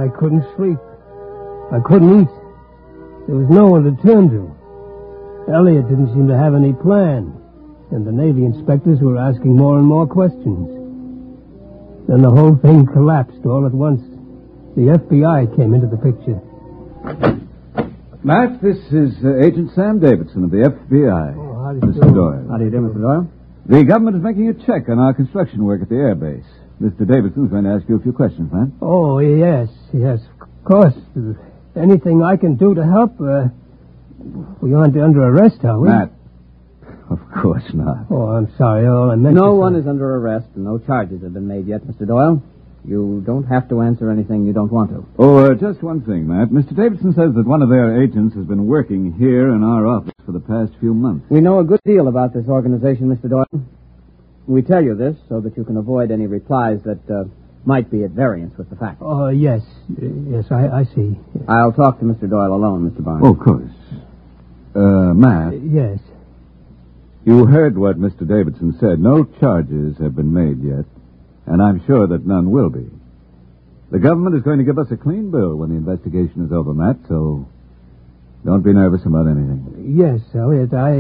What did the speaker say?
I couldn't sleep. I couldn't eat. There was no one to turn to. Elliot didn't seem to have any plan, and the Navy inspectors were asking more and more questions. Then the whole thing collapsed all at once. The FBI came into the picture. Matt, this is Agent Sam Davidson of the FBI. Oh, how do you Mr. do? Doyle. How do you do, Mr. Doyle? The government is making a check on our construction work at the airbase. Mr. Davidson's going to ask you a few questions, Matt. Oh, yes, of course. Anything I can do to help? We aren't under arrest, are we? Matt, of course not. Oh, I'm sorry. All I meant No one is under arrest, and no charges have been made yet, Mr. Doyle. You don't have to answer anything you don't want to. Oh, just one thing, Matt. Mr. Davidson says that one of their agents has been working here in our office for the past few months. We know a good deal about this organization, Mr. Doyle. We tell you this so that you can avoid any replies that might be at variance with the facts. Oh, yes. Yes, I see. I'll talk to Mr. Doyle alone, Mr. Barnes. Oh, of course. Matt, Yes. you heard what Mr. Davidson said. No charges have been made yet, and I'm sure that none will be. The government is going to give us a clean bill when the investigation is over, Matt, so don't be nervous about anything. Yes, Elliot,